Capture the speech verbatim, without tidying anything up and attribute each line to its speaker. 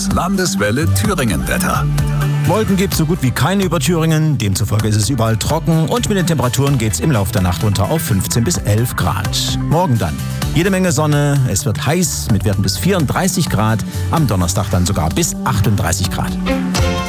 Speaker 1: Landeswelle Thüringen-Wetter.
Speaker 2: Wolken gibt so gut wie keine über Thüringen, demzufolge ist es überall trocken und mit den Temperaturen geht es im Laufe der Nacht runter auf fünfzehn bis elf Grad. Morgen dann jede Menge Sonne, es wird heiß mit Werten bis vierunddreißig Grad, am Donnerstag dann sogar bis achtunddreißig Grad.